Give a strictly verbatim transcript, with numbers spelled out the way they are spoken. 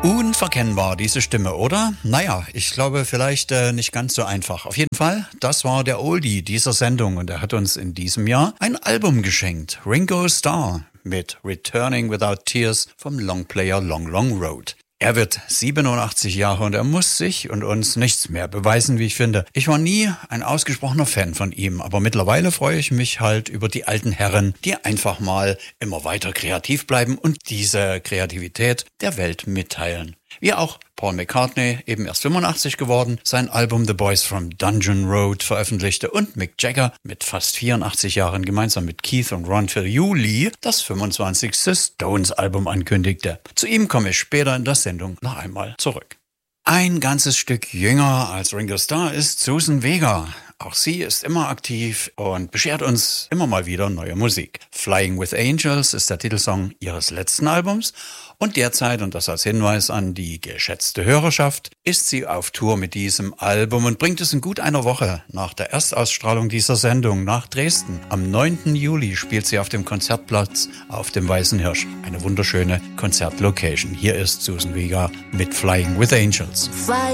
Unverkennbar, diese Stimme, oder? Naja, ich glaube vielleicht äh, nicht ganz so einfach. Auf jeden Fall, das war der Oldie dieser Sendung und er hat uns in diesem Jahr ein Album geschenkt. Ringo Starr mit Returning Without Tears vom Longplayer Long Long Road. Er wird siebenundachtzig Jahre und er muss sich und uns nichts mehr beweisen, wie ich finde. Ich war nie ein ausgesprochener Fan von ihm, aber mittlerweile freue ich mich halt über die alten Herren, die einfach mal immer weiter kreativ bleiben und diese Kreativität der Welt mitteilen. Wie auch Paul McCartney, eben erst fünfundachtzig geworden, sein Album The Boys from Dungeon Road veröffentlichte und Mick Jagger mit fast vierundachtzig Jahren gemeinsam mit Keith und Ron für Juli das fünfundzwanzigste Stones-Album ankündigte. Zu ihm komme ich später in der Sendung noch einmal zurück. Ein ganzes Stück jünger als Ringo Starr ist Suzanne Vega. Auch sie ist immer aktiv und beschert uns immer mal wieder neue Musik. Flying with Angels ist der Titelsong ihres letzten Albums und derzeit, und das als Hinweis an die geschätzte Hörerschaft, ist sie auf Tour mit diesem Album und bringt es in gut einer Woche nach der Erstausstrahlung dieser Sendung nach Dresden. Am neunten Juli spielt sie auf dem Konzertplatz auf dem Weißen Hirsch. Eine wunderschöne Konzertlocation. Hier ist Suzanne Vega mit Flying with Angels. Fly